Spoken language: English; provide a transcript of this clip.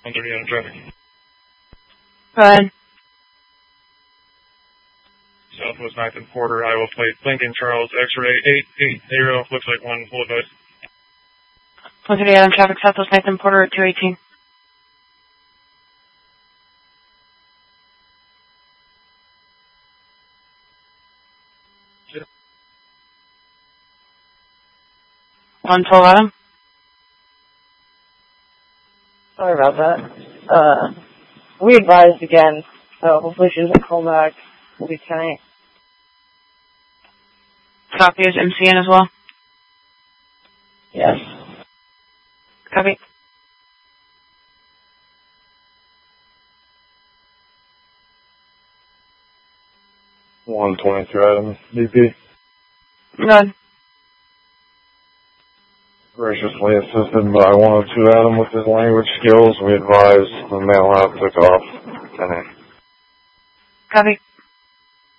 130 Adam traffic. Go ahead. Southwest 9th and Porter, Iowa plate, Lincoln Charles, X-ray 880, looks like one, full advice. 130 Adam traffic, Southwest 9th and Porter at 218. Yeah. 112 Adam. Sorry about that. We advised again, so hopefully she doesn't call back. We'll be tonight. Copy is MCN as well. Yes. Copy. $122 Adam, DP. Go ahead. Graciously assisted by 102 Adam with his language skills. We advised the mail out took off. 10-8. Copy.